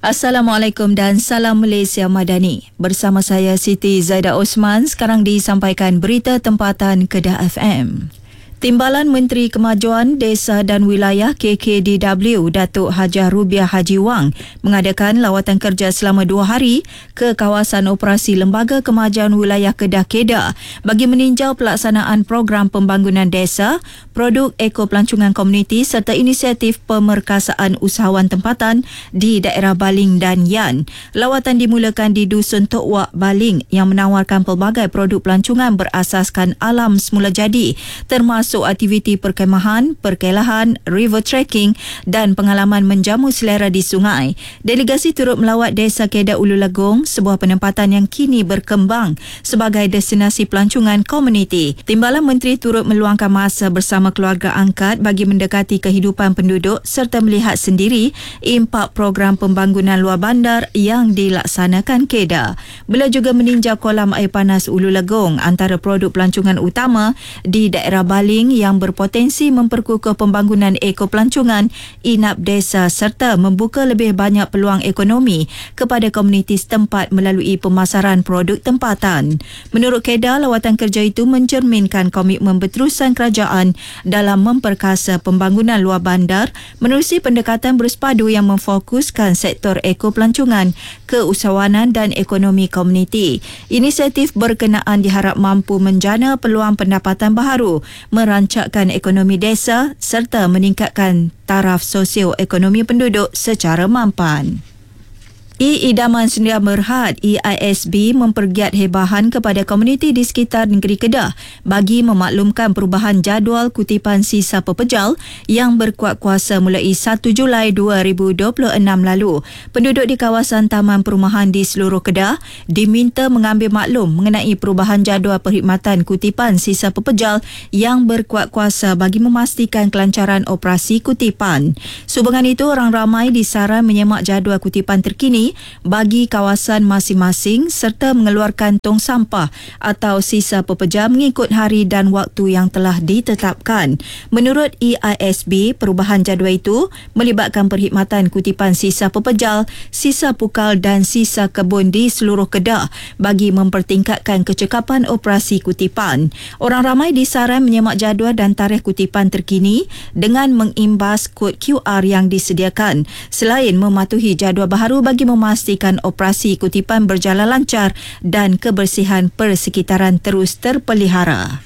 Assalamualaikum dan salam Malaysia Madani. Bersama saya Siti Zaida Osman, sekarang disampaikan berita tempatan Kedah FM. Timbalan Menteri Kemajuan Desa dan Wilayah KKDW Datuk Hajah Rubiah Haji Wang mengadakan lawatan kerja selama 2 hari ke kawasan operasi Lembaga Kemajuan Wilayah Kedah KEDA bagi meninjau pelaksanaan program pembangunan desa, produk ekopelancongan komuniti serta inisiatif pemerkasaan usahawan tempatan di daerah Baling dan Yan. Lawatan dimulakan di Dusun Tok Wak Baling yang menawarkan pelbagai produk pelancongan berasaskan alam semula jadi, termasuk aktiviti perkemahan, perkelahan, river trekking dan pengalaman menjamu selera di sungai. Delegasi turut melawat Desa Kedah Ulu Legong, sebuah penempatan yang kini berkembang sebagai destinasi pelancongan komuniti. Timbalan Menteri turut meluangkan masa bersama keluarga angkat bagi mendekati kehidupan penduduk serta melihat sendiri impak program pembangunan luar bandar yang dilaksanakan KEDA. Beliau juga meninjau kolam air panas Ulu Legong, antara produk pelancongan utama di daerah Baling yang berpotensi memperkukuh pembangunan ekopelancongan inap desa serta membuka lebih banyak peluang ekonomi kepada komuniti setempat melalui pemasaran produk tempatan. Menurut KEDA, lawatan kerja itu mencerminkan komitmen berterusan kerajaan dalam memperkasa pembangunan luar bandar menerusi pendekatan bersepadu yang memfokuskan sektor ekopelancongan, keusahawanan dan ekonomi komuniti. Inisiatif berkenaan diharap mampu menjana peluang pendapatan baharu, merancangkan ekonomi desa serta meningkatkan taraf sosioekonomi penduduk secara mampan. Idaman Sedia Berhad EISB mempergiat hebahan kepada komuniti di sekitar negeri Kedah bagi memaklumkan perubahan jadual kutipan sisa pepejal yang berkuat kuasa mulai 1 Julai 2026 lalu. Penduduk di kawasan taman perumahan di seluruh Kedah diminta mengambil maklum mengenai perubahan jadual perkhidmatan kutipan sisa pepejal yang berkuat kuasa bagi memastikan kelancaran operasi kutipan. Sehubungan itu, orang ramai disaran menyemak jadual kutipan terkini bagi kawasan masing-masing serta mengeluarkan tong sampah atau sisa pepejal mengikut hari dan waktu yang telah ditetapkan. Menurut EISB, perubahan jadual itu melibatkan perkhidmatan kutipan sisa pepejal, sisa pukal dan sisa kebun di seluruh Kedah bagi mempertingkatkan kecekapan operasi kutipan. Orang ramai disaran menyemak jadual dan tarikh kutipan terkini dengan mengimbas kod QR yang disediakan, selain mematuhi jadual baharu bagi memastikan operasi kutipan berjalan lancar dan kebersihan persekitaran terus terpelihara.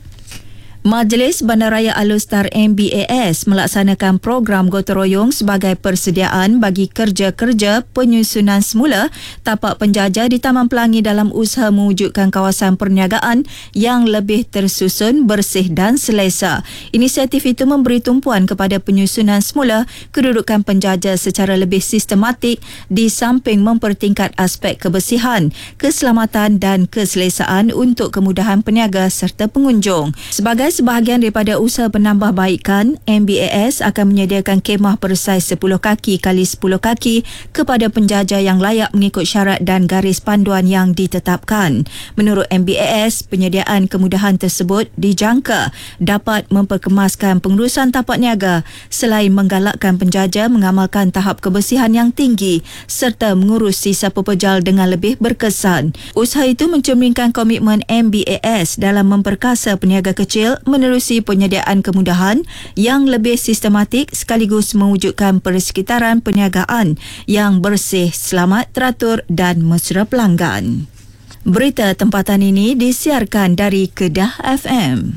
Majlis Bandaraya Alor-Star MBAS melaksanakan program gotong royong sebagai persediaan bagi kerja-kerja penyusunan semula tapak penjajah di Taman Pelangi dalam usaha mewujudkan kawasan perniagaan yang lebih tersusun, bersih dan selesa. Inisiatif itu memberi tumpuan kepada penyusunan semula kedudukan penjajah secara lebih sistematik di samping mempertingkat aspek kebersihan, keselamatan dan keselesaan untuk kemudahan peniaga serta pengunjung. Sebahagian daripada usaha penambahbaikan, MBAS akan menyediakan kemah bersaiz 10 kaki x 10 kaki kepada penjajah yang layak mengikut syarat dan garis panduan yang ditetapkan. Menurut MBAS, penyediaan kemudahan tersebut dijangka dapat memperkemaskan pengurusan tapak niaga selain menggalakkan penjajah mengamalkan tahap kebersihan yang tinggi serta mengurus sisa pepejal dengan lebih berkesan. Usaha itu mencerminkan komitmen MBAS dalam memperkasa peniaga kecil menerusi penyediaan kemudahan yang lebih sistematik sekaligus mewujudkan persekitaran perniagaan yang bersih, selamat, teratur dan mesra pelanggan. Berita tempatan ini disiarkan dari Kedah FM.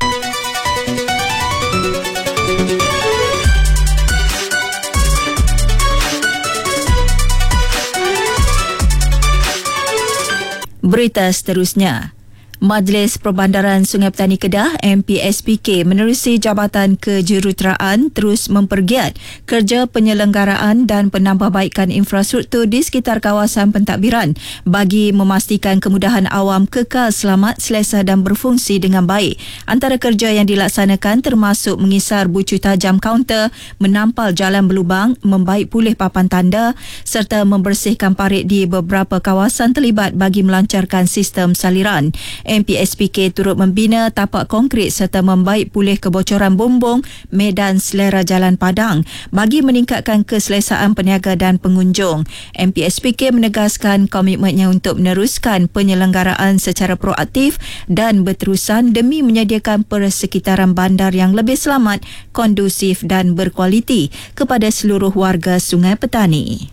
Berita seterusnya. Majlis Perbandaran Sungai Petani Kedah MPSPK menerusi Jabatan Kejuruteraan terus mempergiat kerja penyelenggaraan dan penambahbaikan infrastruktur di sekitar kawasan pentadbiran bagi memastikan kemudahan awam kekal selamat, selesa dan berfungsi dengan baik. Antara kerja yang dilaksanakan termasuk mengisar bucu tajam kaunter, menampal jalan berlubang, membaik pulih papan tanda serta membersihkan parit di beberapa kawasan terlibat bagi melancarkan sistem saliran. MPSPK turut membina tapak konkret serta membaik pulih kebocoran bumbung medan selera Jalan Padang bagi meningkatkan keselesaan peniaga dan pengunjung. MPSPK menegaskan komitmennya untuk meneruskan penyelenggaraan secara proaktif dan berterusan demi menyediakan persekitaran bandar yang lebih selamat, kondusif dan berkualiti kepada seluruh warga Sungai Petani.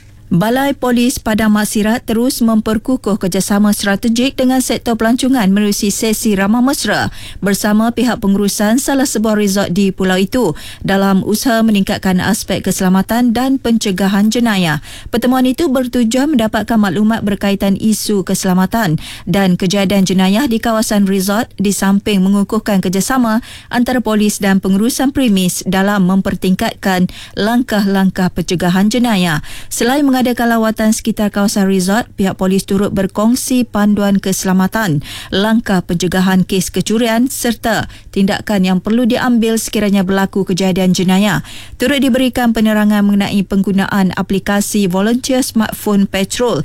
Balai Polis Padang Maksirat terus memperkukuh kerjasama strategik dengan sektor pelancongan menerusi sesi ramah mesra bersama pihak pengurusan salah sebuah resort di pulau itu dalam usaha meningkatkan aspek keselamatan dan pencegahan jenayah. Pertemuan itu bertujuan mendapatkan maklumat berkaitan isu keselamatan dan kejadian jenayah di kawasan resort di samping mengukuhkan kerjasama antara polis dan pengurusan premis dalam mempertingkatkan langkah-langkah pencegahan jenayah. Selain mengadakan lawatan sekitar kawasan resort, pihak polis turut berkongsi panduan keselamatan, langkah pencegahan kes kecurian serta tindakan yang perlu diambil sekiranya berlaku kejadian jenayah. Turut diberikan penerangan mengenai penggunaan aplikasi Volunteer Smartphone Patrol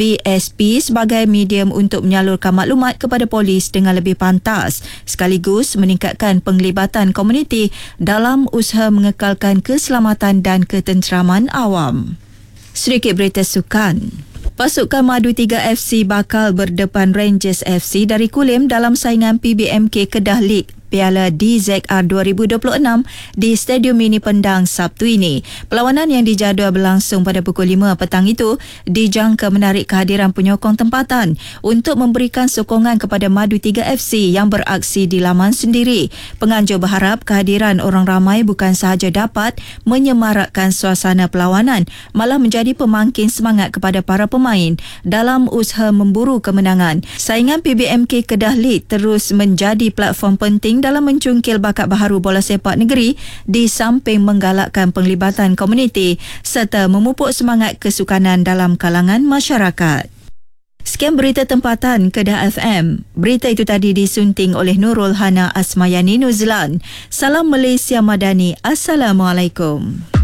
VSP sebagai medium untuk menyalurkan maklumat kepada polis dengan lebih pantas sekaligus meningkatkan penglibatan komuniti dalam usaha mengekalkan keselamatan dan ketenteraman awam. Sedikit berita sukan. Pasukan Madu 3 FC bakal berdepan Rangers FC dari Kulim dalam saingan PBMK Kedah League Piala DZR 2026 di Stadium Mini Pendang Sabtu ini. Perlawanan yang dijadual berlangsung pada pukul 5 petang itu dijangka menarik kehadiran penyokong tempatan untuk memberikan sokongan kepada Madu 3 FC yang beraksi di laman sendiri. Penganjur berharap kehadiran orang ramai bukan sahaja dapat menyemarakkan suasana perlawanan, malah menjadi pemangkin semangat kepada para pemain dalam usaha memburu kemenangan. Saingan PBMK Kedah League terus menjadi platform penting dalam mencungkil bakat baharu bola sepak negeri di samping menggalakkan penglibatan komuniti serta memupuk semangat kesukanan dalam kalangan masyarakat. Sekian berita tempatan Kedah FM. Berita itu tadi disunting oleh Nurul Hana Asmayani Nuzlan. Salam Malaysia Madani. Assalamualaikum.